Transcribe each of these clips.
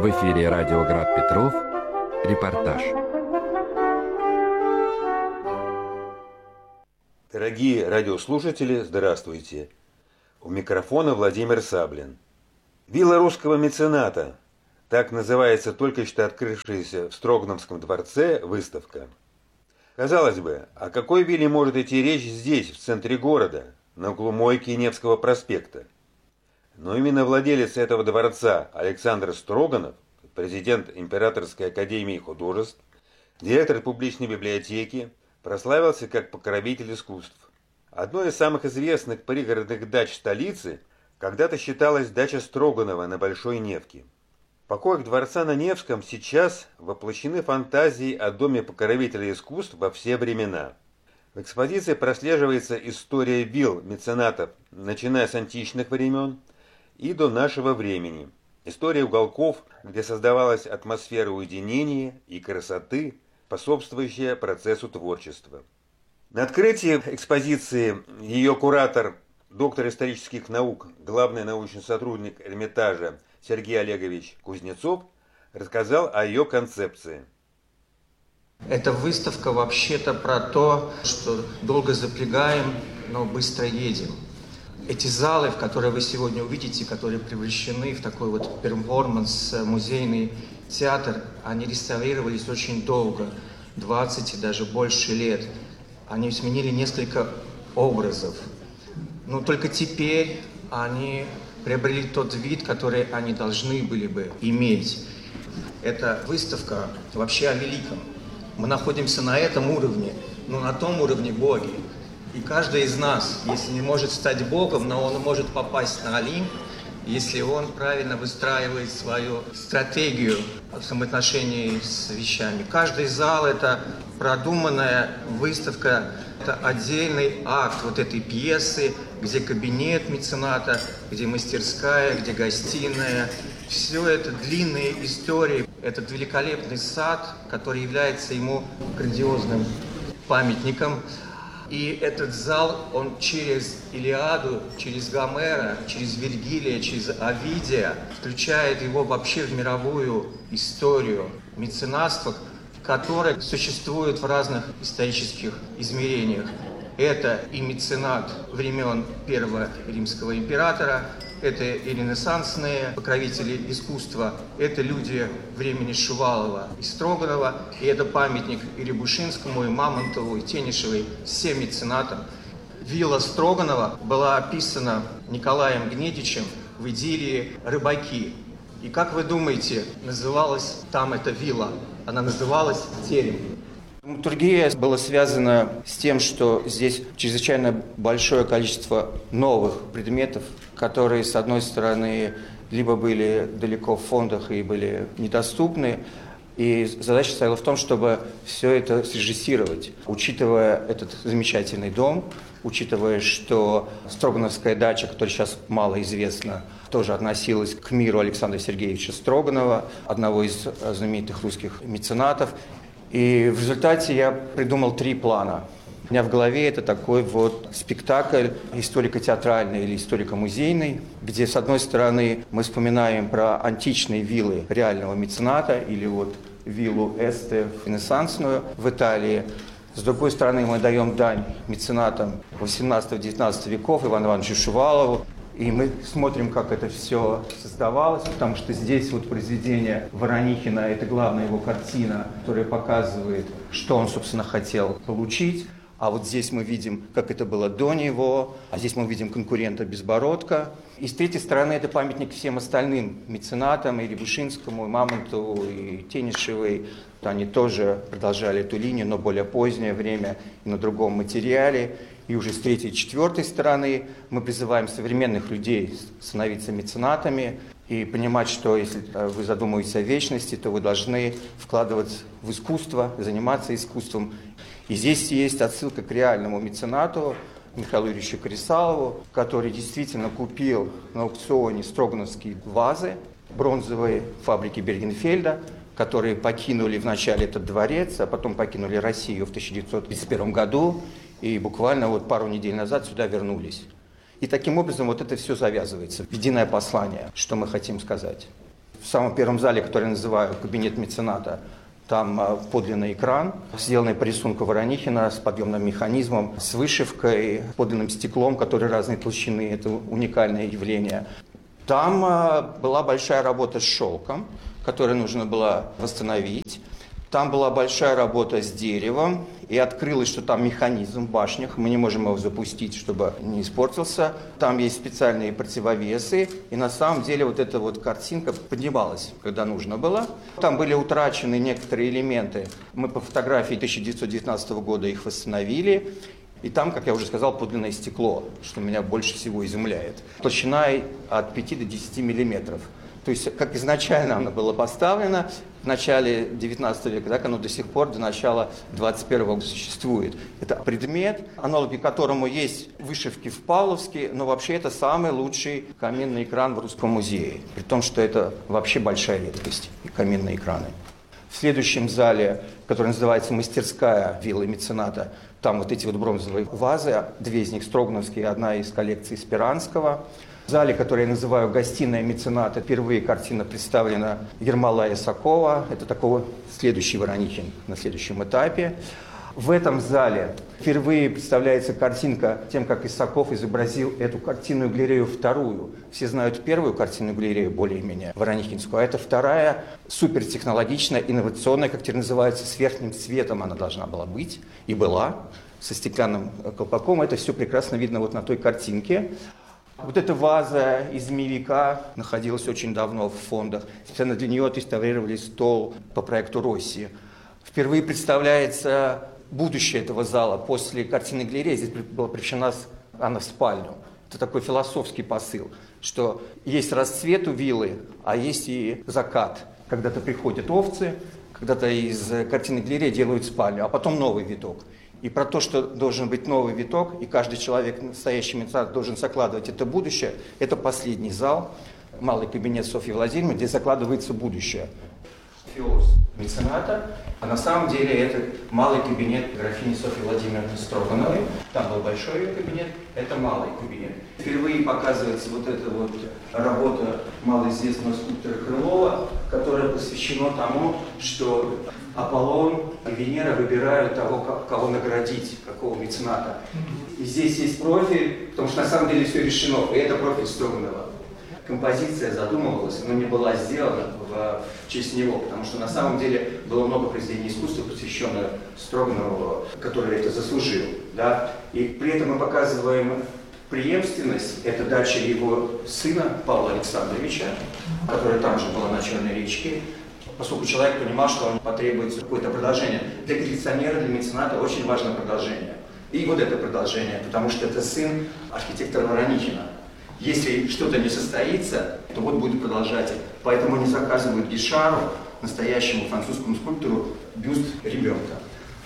В эфире радио «Град Петров». Репортаж. Дорогие радиослушатели, здравствуйте. У микрофона Владимир Саблин. Вилла русского мецената. Так называется только что открывшаяся в Строгановском дворце выставка. Казалось бы, о какой вилле может идти речь здесь, в центре города, на углу Мойки и Невского проспекта? Но именно владелец этого дворца Александр Строганов, президент Императорской академии художеств, директор публичной библиотеки, прославился как покровитель искусств. Одной из самых известных пригородных дач столицы когда-то считалась дача Строганова на Большой Невке. В покоях дворца на Невском сейчас воплощены фантазии о доме покровителя искусств во все времена. В экспозиции прослеживается история вилл меценатов, начиная с античных времен и до нашего времени. История уголков, где создавалась атмосфера уединения и красоты, способствующая процессу творчества. На открытии экспозиции ее куратор, доктор исторических наук, главный научный сотрудник Эрмитажа Сергей Олегович Кузнецов рассказал о ее концепции. Эта выставка вообще-то про то, что долго запрягаем, но быстро едем. Эти залы, в которые вы сегодня увидите, которые превращены в такой вот перформанс, музейный театр, они реставрировались очень долго, 20 и даже больше лет. Они сменили несколько образов. Но только теперь они приобрели тот вид, который они должны были бы иметь. Эта выставка вообще о великом. Мы находимся на этом уровне, но на том уровне боги. И каждый из нас, если не может стать Богом, но он может попасть на Олимп, если он правильно выстраивает свою стратегию в взаимоотношении с вещами. Каждый зал – это продуманная выставка, это отдельный акт вот этой пьесы, где кабинет мецената, где мастерская, где гостиная. Все это длинные истории. Этот великолепный сад, который является ему грандиозным памятником. И этот зал, он через Илиаду, через Гомера, через Вергилия, через Овидия включает его вообще в мировую историю меценатства, которая существует в разных исторических измерениях. Это и меценат времен Первого Римского императора, это и ренессансные покровители искусства, это люди времени Шувалова и Строганова, и это памятник и Рябушинскому, и Мамонтову, и Тенишевой, всем меценатам. Вилла Строганова была описана Николаем Гнедичем в идиллии «Рыбаки». И как вы думаете, называлась там эта вилла? Она называлась «Терем». Драматургия была связана с тем, что здесь чрезвычайно большое количество новых предметов, которые, с одной стороны, либо были далеко в фондах и были недоступны, и задача стояла в том, чтобы все это срежиссировать, учитывая этот замечательный дом, учитывая, что Строгановская дача, которая сейчас мало известна, тоже относилась к миру Александра Сергеевича Строганова, одного из знаменитых русских меценатов. И в результате я придумал 3 плана. У меня в голове это такой вот спектакль историко-театральный или историко-музейный, где, с одной стороны, мы вспоминаем про античные виллы реального мецената или вот виллу Эсте ренессансную в Италии. С другой стороны, мы даем дань меценатам 18-19 веков Ивану Ивановичу Шувалову. И мы смотрим, как это все создавалось, потому что здесь вот произведение Воронихина – это главная его картина, которая показывает, что он, собственно, хотел получить. А вот здесь мы видим, как это было до него, а здесь мы видим конкурента Безбородко. И с третьей стороны, это памятник всем остальным меценатам, и Рябушинскому, и Мамонтову, и Тенишевой. Они тоже продолжали эту линию, но более позднее время и на другом материале. И уже с третьей и четвертой стороны мы призываем современных людей становиться меценатами и понимать, что если вы задумываетесь о вечности, то вы должны вкладываться в искусство, заниматься искусством. И здесь есть отсылка к реальному меценату Михаилу Юрьевичу Кресалову, который действительно купил на аукционе строгановские вазы бронзовые фабрики Бергенфельда, которые покинули вначале этот дворец, а потом покинули Россию в 1931 году. И буквально вот пару недель назад сюда вернулись. И таким образом вот это все завязывается в единое послание, что мы хотим сказать. в самом первом зале, который я называю «Кабинет мецената», там подлинный экран, сделанный по рисунку Воронихина с подъемным механизмом, с вышивкой, подлинным стеклом, который разной толщины. Это уникальное явление. Там была большая работа с шелком, которую нужно было восстановить. Там была большая работа с деревом, и открылось, что там механизм в башнях, мы не можем его запустить, чтобы не испортился. Там есть специальные противовесы, и на самом деле вот эта вот картинка поднималась, когда нужно было. Там были утрачены некоторые элементы. Мы по фотографии 1919 года их восстановили. И там, как я уже сказал, подлинное стекло, что меня больше всего изумляет. Толщина от 5 до 10 миллиметров. То есть, как изначально оно было поставлено, в начале 19 века, так оно до сих пор, до начала 21-го существует. Это предмет, аналоги которому есть вышивки в Павловске, но вообще это самый лучший каменный экран в Русском музее. При том, что это вообще большая редкость, каменные экраны. В следующем зале, который называется «Мастерская виллы мецената», там вот эти вот бронзовые вазы, две из них строгановские, одна из коллекции Спиранского. В зале, который я называю «Гостиная мецената», впервые картина представлена Ермолая Исакова. Это такой следующий Воронихин на следующем этапе. В этом зале впервые представляется картинка тем, как Исаков изобразил эту картинную галерею вторую. Все знают первую картинную галерею, более-менее, Воронихинскую, а это вторая, супертехнологичная, инновационная, как теперь называется, с верхним цветом она должна была быть, и была, со стеклянным колпаком. Это все прекрасно видно вот на той картинке. Вот эта ваза из змеевика находилась очень давно в фондах. Специально для нее отреставрировали стол по проекту Росси. Впервые представляется будущее этого зала после картины галереи. Здесь была превращена она в спальню. Это такой философский посыл, что есть расцвет у виллы, а есть и закат. Когда-то приходят овцы, когда-то из картины галереи делают спальню, а потом новый виток. И про то, что должен быть новый виток, и каждый человек, настоящий меценат, должен закладывать это будущее, это последний зал, малый кабинет Софьи Владимировны, где закладывается будущее. Фиоз мецената, а на самом деле это малый кабинет графини Софьи Владимировны Строгановой. Там был большой ее кабинет, это малый кабинет. Впервые показывается вот эта вот работа малоизвестного скульптора Крылова, которая посвящена тому, что Аполлон и Венера выбирают того, кого наградить, какого мецената. И здесь есть профиль, потому что на самом деле все решено, и это профиль Строганова. Композиция задумывалась, но не была сделана в честь него, потому что на самом деле было много произведений искусства, посвященных Строганову, который это заслужил. Да? И при этом мы показываем преемственность, это дача его сына Павла Александровича, которая там же была на Черной речке, поскольку человек понимал, что он потребуется какое-то продолжение. Для коллекционера, для мецената очень важно продолжение. И вот это продолжение, потому что это сын архитектора Воронихина. Если что-то не состоится, то вот будет продолжатель. Поэтому они заказывают Гишару, настоящему французскому скульптору, бюст ребенка.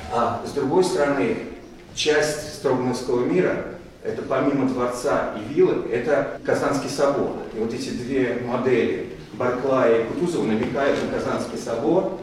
А с другой стороны, часть Строгановского мира, это помимо дворца и виллы, это Казанский собор. И вот эти две модели, Барклая и Кутузова, намекают на Казанский собор.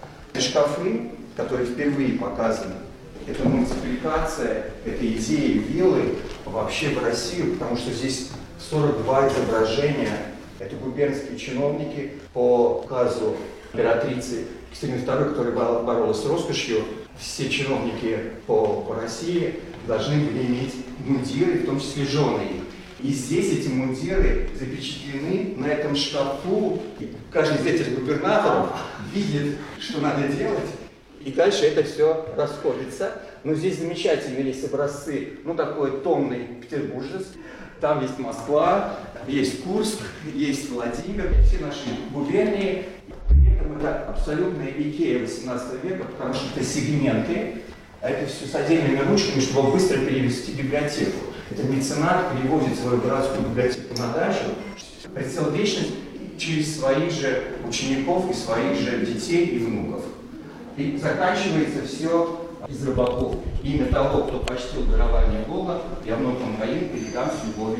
Шкафы, которые впервые показаны, это мультипликация, это идеи виллы вообще в Россию, потому что здесь 42 изображения. Это губернские чиновники по указу императрицы Екатерины II, которая боролась с роскошью. Все чиновники по России должны были иметь мундиры, в том числе жены их. И здесь эти мундиры запечатлены на этом шкафу. Каждый из этих губернаторов видит, что надо делать. И дальше это все расходится. Но здесь замечательные есть образцы, такой томный петербуржец. Там есть Москва, есть Курск, есть Владимир, все наши губернии. При этом это абсолютная Икея 18 века, потому что это сегменты, а это все с отдельными ручками, чтобы быстро перевести в библиотеку. Это меценат переводит свою городскую библиотеку на дачу, прицел вечность через своих же учеников и своих же детей и внуков. И заканчивается все из рыбаков. Имя того, кто почтил дарование Бога, я внукам моим передам с любовью.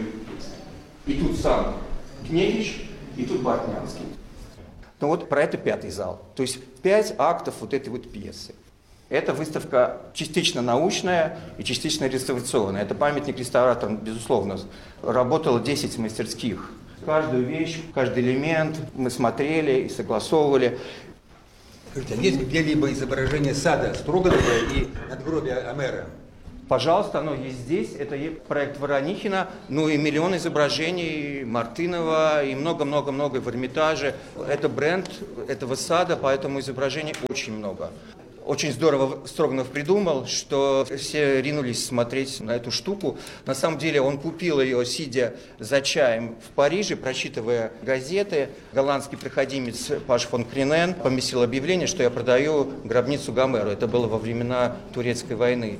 И тут сам Гнедич, и тут Бортнянский. Ну вот про это 5-й зал. То есть 5 актов вот этой вот пьесы. Эта выставка частично научная и частично реставрационная. Это памятник реставраторам, безусловно. Работало 10 мастерских Каждую вещь, каждый элемент мы смотрели и согласовывали. Скажите, а есть где-либо изображение сада Строганова и надгробия Гомера? Пожалуйста, оно есть здесь. Это проект Воронихина, ну и миллион изображений Мартынова и много-много-много в Эрмитаже. Это бренд этого сада, поэтому изображений очень много. Очень здорово Строганов придумал, что все ринулись смотреть на эту штуку. На самом деле он купил ее, сидя за чаем в Париже, прочитывая газеты. Голландский проходимец Паш фон Кринен поместил объявление, что я продаю гробницу Гомеру. Это было во времена Турецкой войны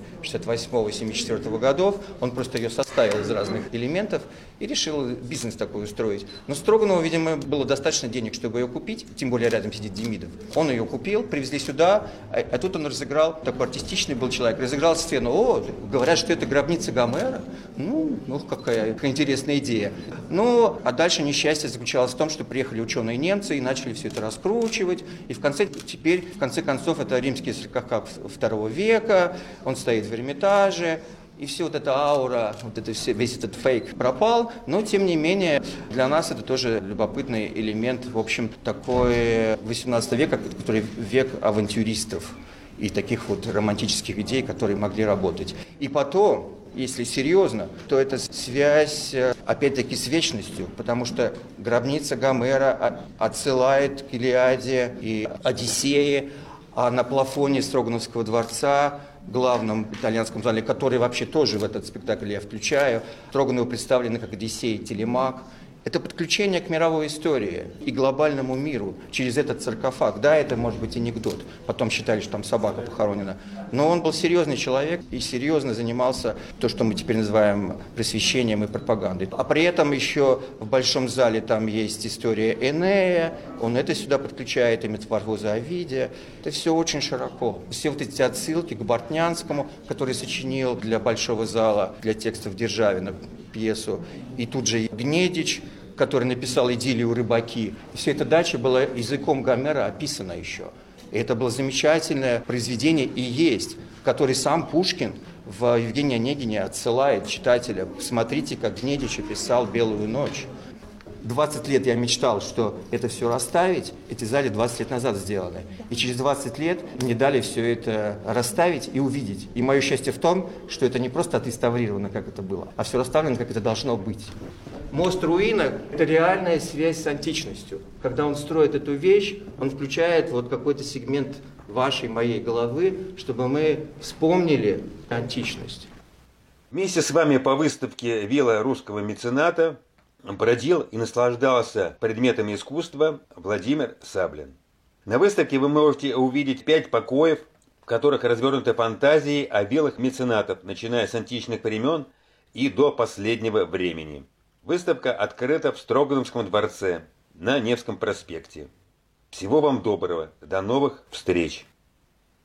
68-74 годов. Он просто ее составил из разных элементов и решил бизнес такой устроить. Но Строганову, видимо, было достаточно денег, чтобы ее купить, тем более рядом сидит Демидов. Он ее купил, привезли сюда, а тут он разыграл, такой артистичный был человек, разыграл сцену. О, говорят, что это гробница Гомера. Ну какая интересная идея. Ну, а дальше несчастье заключалось в том, что приехали ученые немцы и начали все это раскручивать. И в конце концов, это римский саркофаг II века, он стоит в Эрмитаже. И все вот эта аура, весь этот фейк пропал, но тем не менее для нас это тоже любопытный элемент, в общем, такой 18 века, который век авантюристов и таких вот романтических идей, которые могли работать. И потом, если серьезно, то это связь, опять-таки, с вечностью, потому что гробница Гомера отсылает к Илиаде и Одиссее, а на плафоне Строгановского дворца, главном итальянском зале, который вообще тоже в этот спектакль я включаю, Строгановы представлены как Одиссей и Телемак. Это подключение к мировой истории и глобальному миру через этот саркофаг. Да, это может быть анекдот. Потом считали, что там собака похоронена. Но он был серьезный человек и серьезно занимался то, что мы теперь называем просвещением и пропагандой. А при этом еще в большом зале там есть история Энея. Он это сюда подключает, и метаморфоза Овидия. Это все очень широко. Все вот эти отсылки к Бортнянскому, который сочинил для большого зала, для текстов Державина пьесу. И тут же Гнедич, который написал «Идиллию рыбаки». Все это дальше было языком Гомера описано еще. И это было замечательное произведение и есть, которое сам Пушкин в Евгении Онегине отсылает читателя. Смотрите, как Гнедич описал «Белую ночь». 20 лет я мечтал, что это все расставить. Эти зали 20 лет назад сделаны. И через 20 лет мне дали все это расставить и увидеть. И мое счастье в том, что это не просто отреставрировано, как это было, а все расставлено, как это должно быть. Мост руина – это реальная связь с античностью. Когда он строит эту вещь, он включает вот какой-то сегмент вашей, моей головы, чтобы мы вспомнили античность. Вместе с вами по выставке «Вилла русского мецената» бродил и наслаждался предметами искусства Владимир Саблин. На выставке вы можете увидеть 5 покоев, в которых развернуты фантазии о виллах меценатов, начиная с античных времен и до последнего времени. Выставка открыта в Строгановском дворце на Невском проспекте. Всего вам доброго, до новых встреч!